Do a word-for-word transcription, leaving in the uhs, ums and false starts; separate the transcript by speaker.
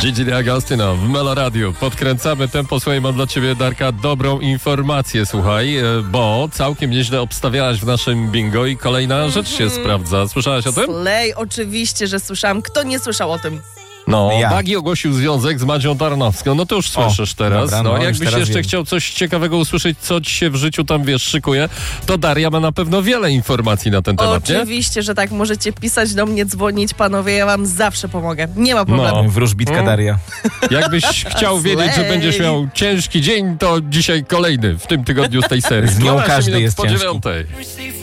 Speaker 1: Gigi D'Agostino w Melo Radio. Podkręcamy tempo. Słuchaj, mam dla ciebie, Darka, dobrą informację, słuchaj, bo całkiem nieźle obstawiałaś w naszym bingo i kolejna rzecz się mm-hmm. sprawdza. Słyszałaś o tym?
Speaker 2: Slay, oczywiście, że słyszałam. Kto nie słyszał o tym?
Speaker 1: No,
Speaker 3: ja.
Speaker 1: Bagi ogłosił związek z Madzią Tarnowską. No to już słyszysz o, teraz. Dobra, no, no, jakbyś teraz jeszcze wiem. chciał coś ciekawego usłyszeć, co ci się w życiu tam, wiesz, szykuje, to Daria ma na pewno wiele informacji na ten temat,
Speaker 2: Oczywiście, nie? Oczywiście, że tak. Możecie pisać do mnie, dzwonić, panowie, ja wam zawsze pomogę. Nie ma problemu.
Speaker 3: No, wróżbitka hmm. Daria.
Speaker 1: Jakbyś chciał wiedzieć, że będziesz miał ciężki dzień, to dzisiaj kolejny w tym tygodniu z tej serii.
Speaker 3: Z nią każdy jest
Speaker 1: po
Speaker 3: ciężki.
Speaker 1: dziewiątej.